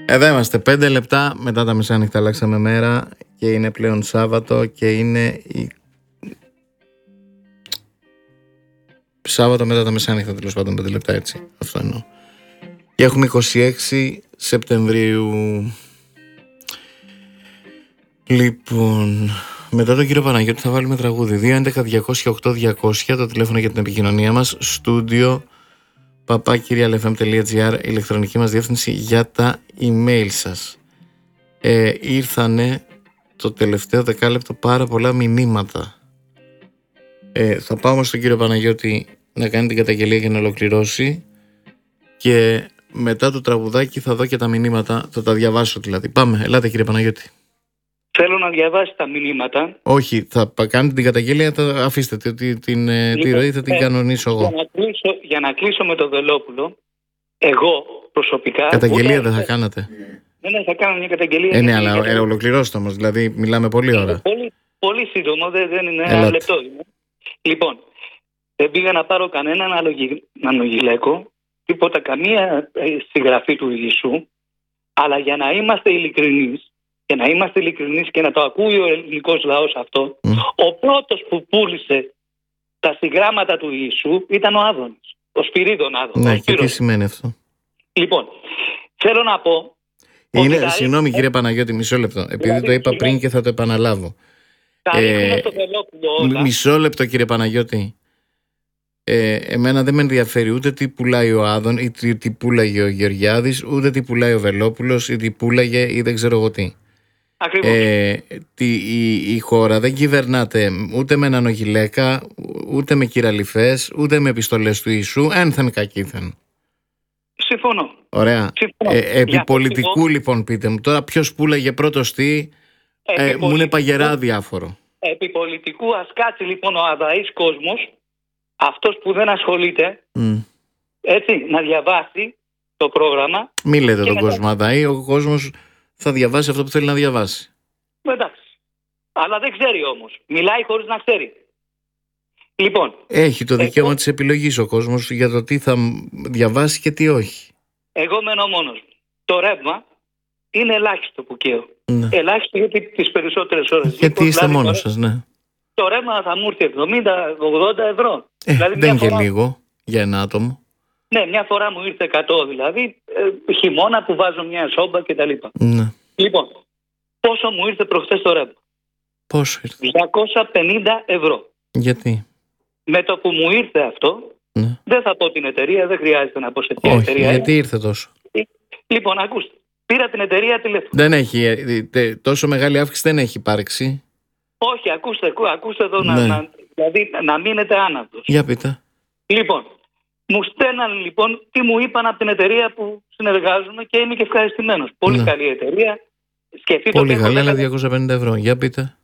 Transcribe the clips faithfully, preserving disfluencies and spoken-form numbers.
Εδώ είμαστε, πέντε λεπτά μετά τα μεσάνυχτα αλλάξαμε μέρα και είναι πλέον Σάββατο και είναι η... Σάββατο μετά τα μεσάνυχτα, τέλος πάντων, πέντε λεπτά, έτσι, αυτό εννοώ. Και έχουμε είκοσι έξι Σεπτεμβρίου. Λοιπόν, μετά τον κύριο Παναγιώτη θα βάλουμε τραγούδι. Δύο έντεκα διακόσια οκτώ διακόσια το τηλέφωνο για την επικοινωνία μας. Στούντιο παπάκυριαλεφm.gr, ηλεκτρονική μας διεύθυνση για τα email σας. Ε, ήρθανε το τελευταίο δεκάλεπτο πάρα πολλά μηνύματα. Ε, θα πάω όμως στον κύριο Παναγιώτη να κάνει την καταγγελία και να ολοκληρώσει, και μετά το τραγουδάκι θα δω και τα μηνύματα, θα τα διαβάσω δηλαδή. Πάμε, ελάτε κύριε Παναγιώτη. Θέλω να διαβάσει τα μηνύματα. Όχι, θα κάνετε την καταγγελία, θα αφήστε την, την, την τη ροή, θα την ε, κανονίσω εγώ. Για να, κλείσω, για να κλείσω με τον Βελόπουλο, εγώ προσωπικά... Καταγγελία δεν θα κάνατε? Ναι, ναι, θα κάνω μια καταγγελία. Ε, ναι, αλλά ε, ολοκληρώστε όμως, δηλαδή μιλάμε πολύ ώρα. Πολύ, πολύ σύντομο, δεν, δεν είναι ένα λεπτό. Λοιπόν, δεν πήγα να πάρω κανέναν ανογυλαίκο, τίποτα, καμία συγγραφή του Ιησού, αλλά για να είμαστε ειλικρινείς, και να είμαστε ειλικρινείς και να το ακούει ο ελληνικός λαός αυτό, mm. ο πρώτος που πούλησε τα συγγράμματα του Ιησού ήταν ο Άδωνης, ο Σπυρίδων Άδωνης. Ναι, και τι σημαίνει αυτό? Λοιπόν, θέλω να πω... Είναι, ότι συγγνώμη κύριε Παναγιώτη, μισό λεπτό, επειδή δηλαδή, το είπα πριν και θα το επαναλάβω. Ε, μισό λεπτό κύριε Παναγιώτη. Ε, εμένα δεν με ενδιαφέρει ούτε τι πουλάει ο Άδων ή τι, τι πουλάγε ο Γεωργιάδης, ούτε τι πουλάει ο Βελόπουλος ή τι πουλάγε ή δεν ξέρω εγώ τι. Ε, τη, η, η χώρα δεν κυβερνάται ούτε με νανογυλαίκα, ούτε με κυραλιφές, ούτε με επιστολές του Ιησού, ένθεν κακήθεν. Συμφωνώ. Ωραία. Συμφωνώ. Ε, επί πολιτικού εγώ... λοιπόν πείτε μου τώρα ποιος πουλάγε πρώτος τι, ε, μου είναι παγερά διάφορο. Επί πολιτικού ας κάτσει λοιπόν ο αδαής κόσμος, αυτός που δεν ασχολείται, mm. έτσι, να διαβάσει το πρόγραμμα. Μη λέτε τον κόσμο αδαή, ο κόσμος θα διαβάσει αυτό που θέλει να διαβάσει. Εντάξει. Αλλά δεν ξέρει όμως. Μιλάει χωρίς να ξέρει. Λοιπόν. Έχει το δικαίωμα εγώ... της επιλογής ο κόσμος για το τι θα διαβάσει και τι όχι. Εγώ μένω μόνος. Το ρεύμα είναι ελάχιστο που καίω. Ναι. Ελάχιστο γιατί τις περισσότερες ώρες. Γιατί λοιπόν, είστε δηλαδή, μόνος σας, ναι. Το ρεύμα θα μου έρθει εβδομήντα ογδόντα ευρώ. Ε, δηλαδή, δεν φορά... και λίγο για ένα άτομο. Ναι, μια φορά μου ήρθε εκατό, δηλαδή ε, χειμώνα που βάζω μια σόμπα κτλ. Ναι. Λοιπόν, πόσο μου ήρθε προχθές το ρεύμα? Πόσο ήρθε? διακόσια πενήντα ευρώ. Γιατί? Με το που μου ήρθε αυτό, ναι. δεν θα πω την εταιρεία, δεν χρειάζεται να πω σε ποια Όχι, εταιρεία. Γιατί ήρθε τόσο? Λοιπόν, ακούστε, πήρα την εταιρεία τηλέφωνο. Δεν έχει, τόσο μεγάλη αύξηση δεν έχει υπάρξει. Όχι, ακούστε, ακούστε εδώ, ναι. να, να, δηλαδή να μείνετε άναυδος. Για πείτε. Λοιπόν, μου στέλναν λοιπόν τι μου είπαν από την εταιρεία που συνεργάζομαι και είμαι και ευχαριστημένος. Πολύ ναι. καλή εταιρεία. Σκεφτείτε Πολύ καλή, αλλά διακόσια πενήντα ευρώ. Για πείτε.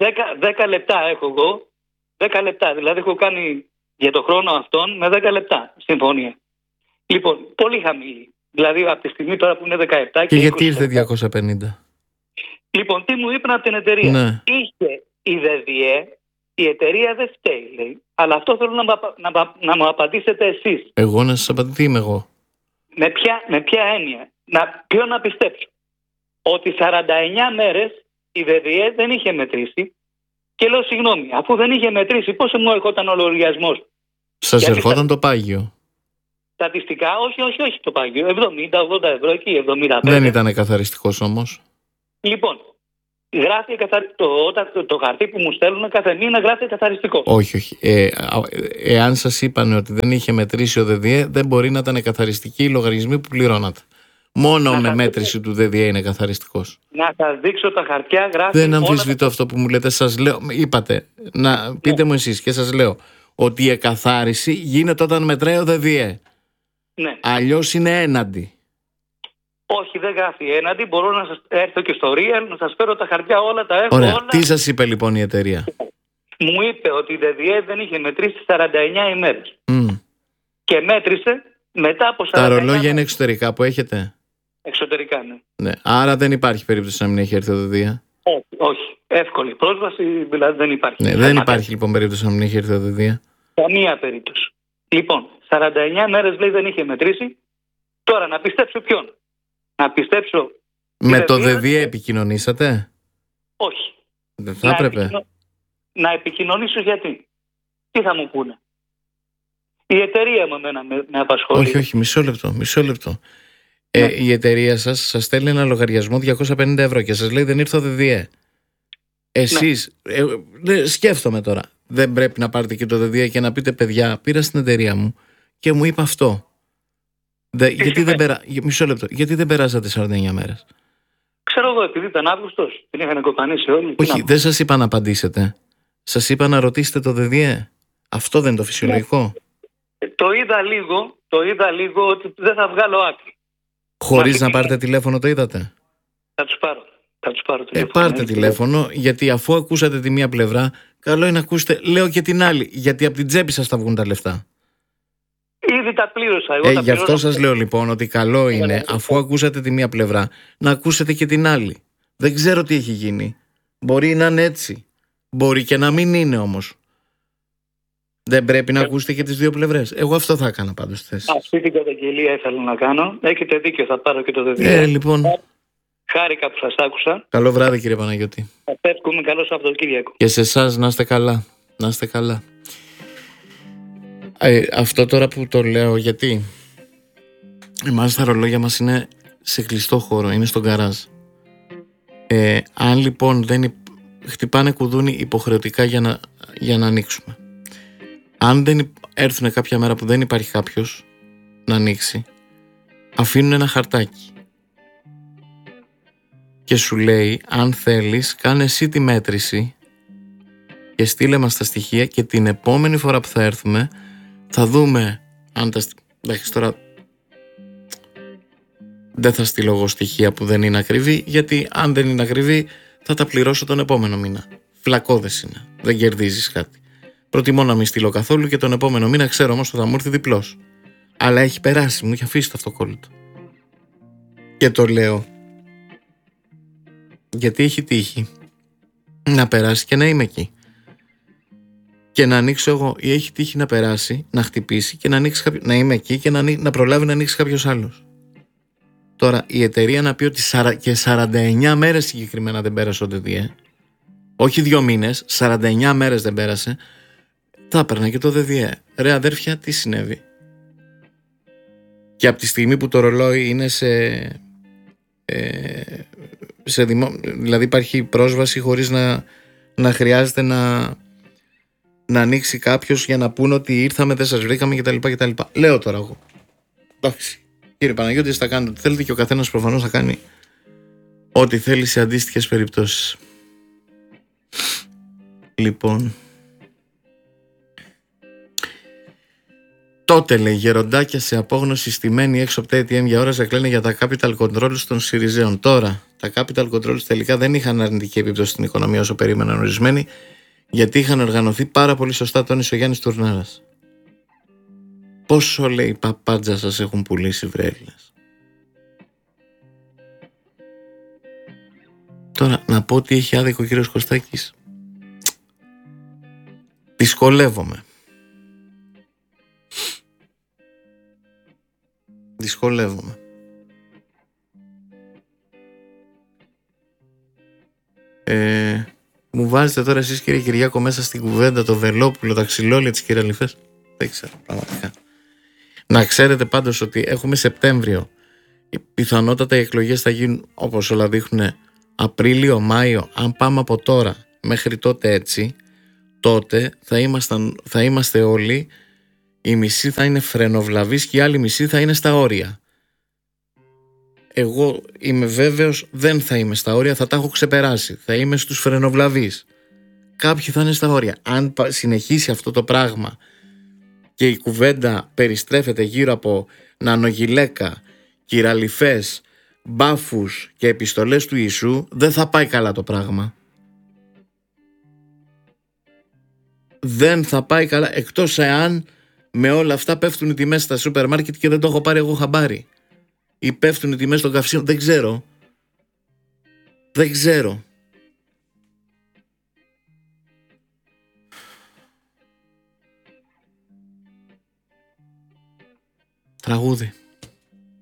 δέκα λεπτά έχω εγώ. δέκα λεπτά. Δηλαδή έχω κάνει για το χρόνο αυτόν με δέκα λεπτά συμφωνία. Λοιπόν, πολύ χαμηλή. Δηλαδή από τη στιγμή τώρα που είναι δεκαεπτά και, και γιατί ήρθε διακόσια πενήντα? Λοιπόν, τι μου είπαν από την εταιρεία. Ναι. Είχε η ΔΔΕ, η εταιρεία δεν φταίει, λέει. Αλλά αυτό θέλω να, να, να, να μου απαντήσετε εσείς. Εγώ να σας απαντήσω, τι είμαι εγώ? Με ποια, με ποια έννοια? Να, ποιο να πιστέψω? Ότι σαράντα εννιά μέρες η ΔΔΕ δεν είχε μετρήσει. Και λέω συγγνώμη, αφού δεν είχε μετρήσει, πόσο μου ερχόταν ο λογαριασμός? Σας Γιατί ερχόταν στα... το πάγιο. Στατιστικά, όχι, όχι, όχι το πάγιο. εβδομήντα ογδόντα ευρώ εκεί, εβδομήντα πέντε. Δεν ήταν καθαριστικός όμως. Λοιπόν, γράφει καθαρι... το, το, το χαρτί που μου στέλνουν κάθε μήνα γράφει καθαριστικό. Όχι, όχι. Ε, εάν σας είπαν ότι δεν είχε μετρήσει ο ΔΔΕ, δεν μπορεί να ήταν καθαριστικοί οι λογαριασμοί που πληρώνατε. Μόνο να με μέτρηση του ΔΔΕ είναι καθαριστικός. Να σας δείξω τα χαρτιά, γράφει. Δεν αμφισβητώ όλα... αυτό που μου λέτε. Σας λέω, είπατε, να πείτε ναι. μου εσείς και σας λέω ότι η εκαθάριση γίνεται όταν μετράει ο ΔΔΕ. Ναι. Αλλιώς είναι έναντι. Όχι, δεν γράφει έναντι. Μπορώ να σας έρθω και στο Real, να σας φέρω τα χαρτιά όλα, τα έχω. Ωραία. Όλα. Τι σας είπε λοιπόν η εταιρεία? Μου είπε ότι η ΔΔΕ δεν είχε μετρήσει σαράντα εννιά ημέρες. Mm. Και μέτρησε μετά από σαράντα εννιά. Τα ρολόγια είναι εξωτερικά που έχετε? Εξωτερικά, ναι. ναι. Άρα δεν υπάρχει περίπτωση να μην έχει έρθει ο ΔΔΕ. Όχι, όχι. Εύκολη πρόσβαση, δηλαδή δεν υπάρχει. Ναι, δεν υπάρχει λοιπόν περίπτωση να μην έχει έρθει ο ΔΔΕ. Καμία περίπτωση. Λοιπόν, σαράντα εννιά μέρες λέει δεν είχε μετρήσει. Τώρα να πιστέψω ποιον? να πιστέψω. Με το ΔΕΔΙΕ επικοινωνήσατε? Όχι. Δεν θα έπρεπε. Να, επικοινω... να επικοινωνήσω γιατί. Τι θα μου πούνε. Η εταιρεία μου εμένα με, με απασχολεί. Όχι, όχι, μισό λεπτό, μισό λεπτό. Ε, Ναι. Η εταιρεία σας σας στέλνει ένα λογαριασμό διακόσια πενήντα ευρώ και σας λέει δεν ήρθε ο ΔΕΔΙΕ. Εσείς, ναι. ε, σκέφτομαι τώρα, δεν πρέπει να πάρετε και το ΔΕΔΙΕ και να πείτε παιδιά, πήρα στην εταιρεία μου και μου είπα αυτό. Δε, γιατί, δεν περα... Μισό λεπτό, γιατί δεν περάσατε σαράντα εννιά μέρες? Ξέρω εγώ, επειδή ήταν Αύγουστος, την είχαν κοπανίσει όλοι. Όχι, δεν σας είπα να απαντήσετε. Σας είπα να ρωτήσετε το ΔΕΔΙΕ. Αυτό δεν είναι το φυσιολογικό? Ναι. Το είδα λίγο, το είδα λίγο ότι δεν θα βγάλω άκρη. Χωρίς να πάρετε τηλέφωνο το είδατε? Θα τους πάρω. Θα τους πάρω τηλέφωνο. Ε, πάρτε τηλέφωνο, γιατί αφού ακούσατε τη μία πλευρά, καλό είναι να ακούσετε, λέω, και την άλλη. Γιατί από την τσέπη σας θα βγουν τα λεφτά. Ήδη τα πλήρωσα. Εγώ ε, τα γι' αυτό πλήρωσα. σας λέω λοιπόν ότι καλό είναι, αφού ακούσατε τη μία πλευρά, να ακούσετε και την άλλη. Δεν ξέρω τι έχει γίνει. Μπορεί να είναι έτσι. Μπορεί και να μην είναι όμως. Δεν πρέπει να ακούσετε και τις δύο πλευρές. Εγώ αυτό θα έκανα πάντως στη θέση. Αυτή την καταγγελία ήθελα να κάνω. Έχετε δίκιο, θα πάρω και το ΔΕΔΙΕ. Ε, λοιπόν. Χάρηκα που σας άκουσα. Καλό βράδυ, κύριε Παναγιώτη. Θα πέφτουμε, καλό Σαββατοκύριακο. Και σε εσάς να είστε καλά. Να είστε καλά. Ε, αυτό τώρα που το λέω, γιατί εμάς τα ρολόγια μας είναι σε κλειστό χώρο, είναι στον γκαράζ. Ε, αν λοιπόν δεν υ... χτυπάνε κουδούνι υποχρεωτικά για να, για να ανοίξουμε. Αν δεν έρθουν κάποια μέρα που δεν υπάρχει κάποιος να ανοίξει, αφήνουν ένα χαρτάκι και σου λέει, αν θέλεις κάνε εσύ τη μέτρηση και στείλε μας τα στοιχεία και την επόμενη φορά που θα έρθουμε θα δούμε αν τα... Εντάξει, τώρα δεν θα στείλω εγώ στοιχεία που δεν είναι ακριβή, γιατί αν δεν είναι ακριβή θα τα πληρώσω τον επόμενο μήνα. Φλακώδες είναι, δεν κερδίζεις κάτι. Προτιμώ να μην στείλω καθόλου και τον επόμενο μήνα ξέρω όμως ότι θα μου έρθει διπλός. Αλλά έχει περάσει, μου έχει αφήσει το αυτοκόλλητο. Και το λέω γιατί έχει τύχει να περάσει και να είμαι εκεί. Και να ανοίξω εγώ, ή έχει τύχει να περάσει, να χτυπήσει και να, ανοίξει κάποιο, να είμαι εκεί και να, να προλάβει να ανοίξει κάποιος άλλος. Τώρα η εταιρεία να πει ότι και σαράντα εννιά μέρες συγκεκριμένα δεν πέρασε ο ΔΕΔΙΕ, όχι δύο μήνες, σαράντα εννιά μέρες δεν πέρασε, θα έπαιρνα και το ΔΕΔΙΕ. Ρε αδέρφια, τι συνέβη? Και από τη στιγμή που το ρολόι είναι σε, ε, σε δημο, δηλαδή υπάρχει πρόσβαση χωρίς να, να χρειάζεται να, να ανοίξει κάποιος για να πούνε ότι ήρθαμε, δεν σας βρήκαμε κτλ. κτλ. Λέω τώρα εγώ. Εντάξει. Κύριε Παναγιώτη, θα κάνετε ό,τι θέλετε και ο καθένας προφανώς θα κάνει ό,τι θέλει σε αντίστοιχες περιπτώσεις. Λοιπόν, τότε λέει γεροντάκια σε απόγνωση στημένοι έξω από τα έι τι εμ για ώρα κλαίνε για τα capital controls των Συριζέων. Τώρα, τα capital controls τελικά δεν είχαν αρνητική επίπτωση στην οικονομία όσο περίμεναν ορισμένοι, γιατί είχαν οργανωθεί πάρα πολύ σωστά, τόνισε ο Γιάννης Τουρνάρας. Πόσο, λέει, παπάντζα σας έχουν πουλήσει, βρε Έλληνες? Τώρα, να πω ότι έχει άδικο ο κύριος Κωστάκης. Δυσκολεύομαι. Δυσκολεύομαι. Ε, μου βάζετε τώρα εσείς, κύριε Κυριάκο, μέσα στην κουβέντα το Βελόπουλο, τα ξυλόλια της Κυραλιφές. Δεν ξέρω, πραγματικά. Να ξέρετε πάντως ότι έχουμε Σεπτέμβριο. Πιθανότατα οι εκλογές θα γίνουν, όπως όλα δείχνουν, Απρίλιο, Μάιο. Αν πάμε από τώρα μέχρι τότε έτσι, τότε θα, ήμασταν, θα είμαστε όλοι, η μισή θα είναι φρενοβλαβείς και η άλλη μισή θα είναι στα όρια. Εγώ είμαι βέβαιος δεν θα είμαι στα όρια, θα τα έχω ξεπεράσει. Θα είμαι στους φρενοβλαβείς. Κάποιοι θα είναι στα όρια. Αν συνεχίσει αυτό το πράγμα και η κουβέντα περιστρέφεται γύρω από νανογιλέκα, κυραλιφές, μπάφους και επιστολές του Ιησού, δεν θα πάει καλά το πράγμα. Δεν θα πάει καλά, εκτός εάν με όλα αυτά πέφτουν οι τιμές στα σούπερ μάρκετ και δεν το έχω πάρει εγώ χαμπάρι. Ή πέφτουν οι τιμές των καυσίμων, δεν ξέρω. Δεν ξέρω. Τραγούδι.